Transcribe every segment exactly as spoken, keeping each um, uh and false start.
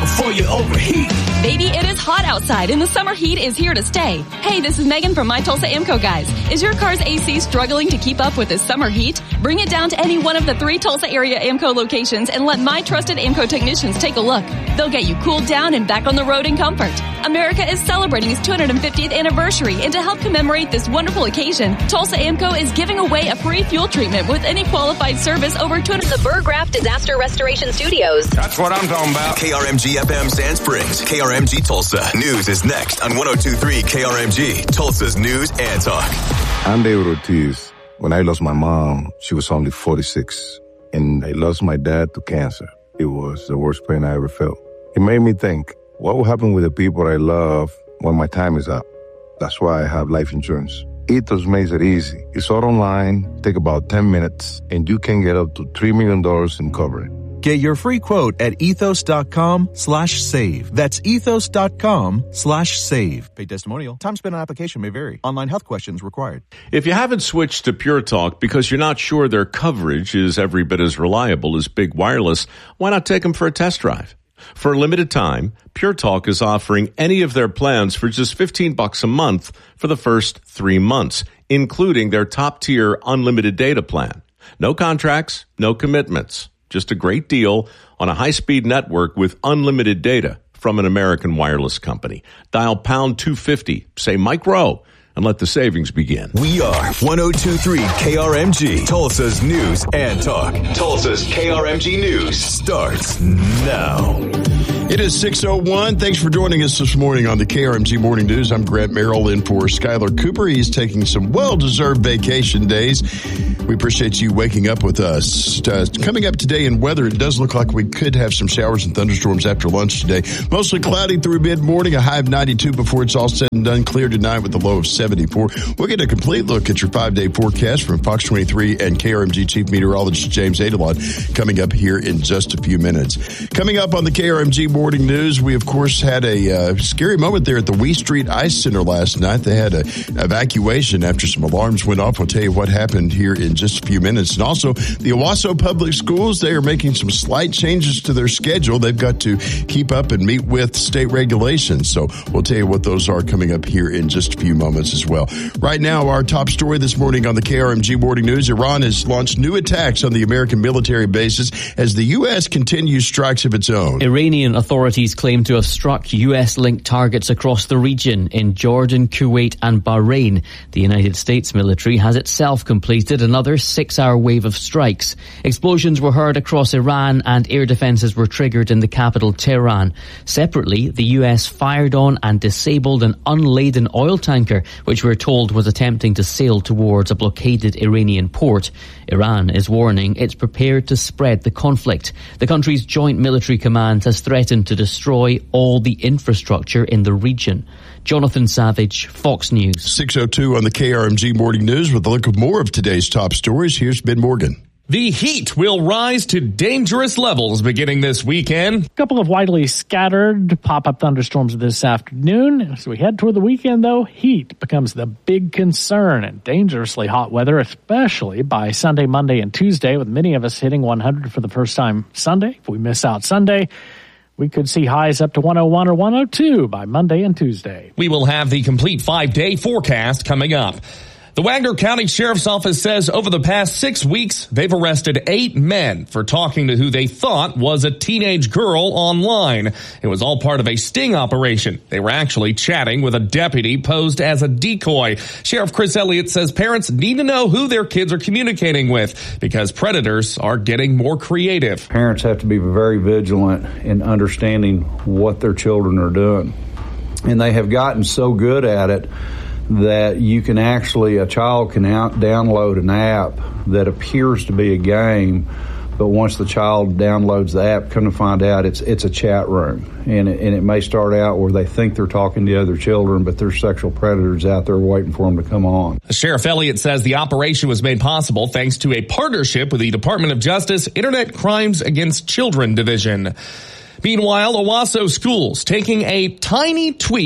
before you overheat. Baby, it is hot outside and the summer heat is here to stay. Hey, this is Megan from My Tulsa Amco Guys. Is your car's A C struggling to keep up with this summer heat? Bring it down to any one of the three Tulsa area Amco locations and let my trusted Amco technicians take a look. They'll get you cooled down and back on the road in comfort. America is celebrating its two hundred fiftieth anniversary, and to help commemorate this wonderful occasion, Tulsa Amco is giving away a free fuel treatment with any qualified service over two hundred. The Burgraff Disaster Restoration Studios. That's what I'm talking about. K R M G F M Sand Springs, K R M G Tulsa. News is next on one oh two point three K R M G, Tulsa's News and Talk. I'm David Ortiz. When I lost my mom, she was only forty-six, and I lost my dad to cancer. It was the worst pain I ever felt. It made me think, what will happen with the people I love when my time is up? That's why I have life insurance. Ethos makes it easy. It's all online, take about ten minutes, and you can get up to three million dollars in coverage. Get your free quote at ethos.com slash save. That's ethos.com slash save. Paid testimonial. Time spent on application may vary. Online health questions required. If you haven't switched to Pure Talk because you're not sure their coverage is every bit as reliable as Big Wireless, why not take them for a test drive? For a limited time, Pure Talk is offering any of their plans for just fifteen bucks a month for the first three months, including their top-tier unlimited data plan. No contracts, no commitments. Just a great deal on a high-speed network with unlimited data from an American wireless company. Dial pound two fifty, say Mike Rowe, and let the savings begin. We are one oh two point three K R M G, Tulsa's News and Talk. Tulsa's K R M G News starts now. It is six oh one. Thanks for joining us this morning on the K R M G Morning News. I'm Grant Merrill in for Skylar Cooper. He's taking some well-deserved vacation days. We appreciate you waking up with us. Uh, coming up today in weather, it does look like we could have some showers and thunderstorms after lunch today. Mostly cloudy through mid-morning, a high of ninety-two before it's all said and done. Clear tonight with a low of seventy-four. We'll get a complete look at your five-day forecast from Fox twenty-three and K R M G Chief Meteorologist James Adelon coming up here in just a few minutes. Coming up on the K R M G Morning News, we, of course, had a uh, scary moment there at the Wee Street Ice Center last night. They had an evacuation after some alarms went off. We'll tell you what happened here in just a few minutes. And also, the Owasso Public Schools, they are making some slight changes to their schedule. They've got to keep up and meet with state regulations. So we'll tell you what those are coming up here in just a few moments as well. Right now, our top story this morning on the K R M G Morning News, Iran has launched new attacks on the American military bases as the U S continues strikes of its own. Iranian authorities claim to have struck U S-linked targets across the region in Jordan, Kuwait and Bahrain. The United States military has itself completed another six-hour wave of strikes. Explosions were heard across Iran and air defences were triggered in the capital, Tehran. Separately, the U S fired on and disabled an unladen oil tanker, which we're told was attempting to sail towards a blockaded Iranian port. Iran is warning it's prepared to spread the conflict. The country's joint military command has threatened to destroy all the infrastructure in the region. Jonathan Savage, Fox News. six oh two on the K R M G Morning News with a look at more of today's top stories. Here's Ben Morgan. The heat will rise to dangerous levels beginning this weekend. A couple of widely scattered pop-up thunderstorms this afternoon. As we head toward the weekend, though, heat becomes the big concern and dangerously hot weather, especially by Sunday, Monday, and Tuesday, with many of us hitting one hundred for the first time Sunday. If we miss out Sunday, we could see highs up to one oh one or one oh two by Monday and Tuesday. We will have the complete five-day forecast coming up. The Wagner County Sheriff's Office says over the past six weeks, they've arrested eight men for talking to who they thought was a teenage girl online. It was all part of a sting operation. They were actually chatting with a deputy posed as a decoy. Sheriff Chris Elliott says parents need to know who their kids are communicating with because predators are getting more creative. Parents have to be very vigilant in understanding what their children are doing. And they have gotten so good at it that you can actually, a child can out download an app that appears to be a game, but once the child downloads the app, come to find out it's it's a chat room. And it, and it may start out where they think they're talking to other children, but there's sexual predators out there waiting for them to come on. Sheriff Elliott says the operation was made possible thanks to a partnership with the Department of Justice Internet Crimes Against Children Division. Meanwhile, Owasso schools taking a tiny tweak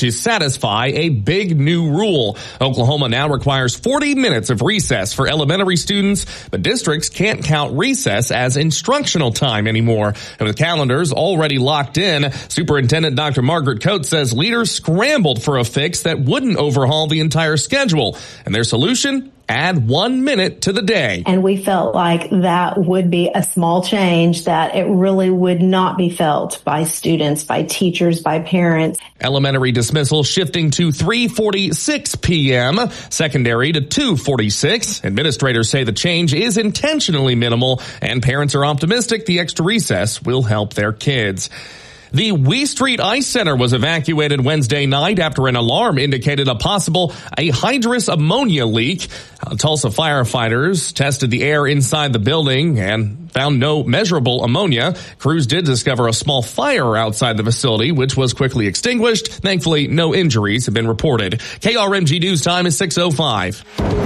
to satisfy a big new rule. Oklahoma now requires forty minutes of recess for elementary students, but districts can't count recess as instructional time anymore. And with calendars already locked in, Superintendent Doctor Margaret Coates says leaders scrambled for a fix that wouldn't overhaul the entire schedule. And their solution? Add one minute to the day. And we felt like that would be a small change, that it really would not be felt by students, by teachers, by parents. Elementary dismissal shifting to three forty-six p.m., secondary to two forty-six. Administrators say the change is intentionally minimal, and parents are optimistic the extra recess will help their kids. The Wee Street Ice Center was evacuated Wednesday night after an alarm indicated a possible anhydrous ammonia leak. Uh, Tulsa firefighters tested the air inside the building and found no measurable ammonia. Crews did discover a small fire outside the facility, which was quickly extinguished. Thankfully, no injuries have been reported. K R M G News Time is six oh five.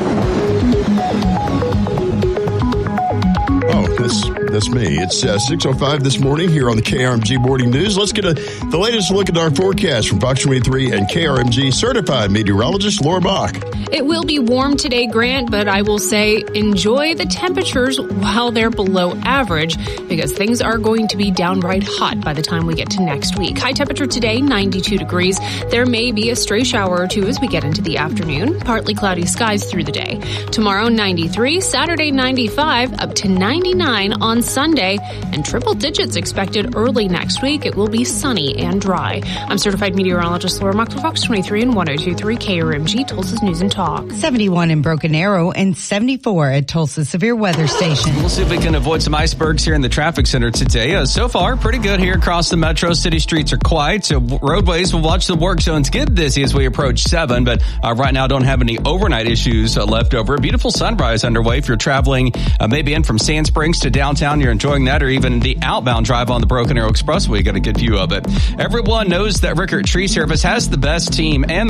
That's, that's me. It's uh, six oh five this morning here on the K R M G Morning News. Let's get a, the latest look at our forecast from Fox twenty-three and K R M G certified meteorologist Laura Bach. It will be warm today, Grant, but I will say enjoy the temperatures while they're below average, because things are going to be downright hot by the time we get to next week. High temperature today, ninety-two degrees. There may be a stray shower or two as we get into the afternoon. Partly cloudy skies through the day. Tomorrow, ninety-three. Saturday, ninety-five. Up to ninety-nine on Sunday. And triple digits expected early next week. It will be sunny and dry. I'm certified meteorologist Laura Bach, Fox twenty-three and one oh two point three K R M G, Tulsa's News and Talk. seventy-one in Broken Arrow and seventy-four at Tulsa Severe Weather Station. We'll see if we can avoid some icebergs here in the traffic center today. Uh, so far, pretty good here across the metro. City streets are quiet, so roadways will watch the work zones get busy as we approach seven, but uh, right now don't have any overnight issues uh, left over. A beautiful sunrise underway if you're traveling uh, maybe in from Sand Springs to downtown. You're enjoying that, or even the outbound drive on the Broken Arrow Expressway. You got a good view of it. Everyone knows that Rickert Tree Service has the best team and